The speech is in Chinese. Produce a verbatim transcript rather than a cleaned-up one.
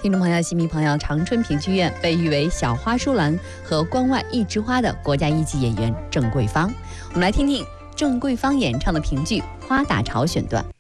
听众朋友、新民朋友，长春评剧院被誉为小花淑兰和关外一枝花的国家一级演员郑桂芳。我们来听听郑桂芳演唱的评剧《花大潮》选段。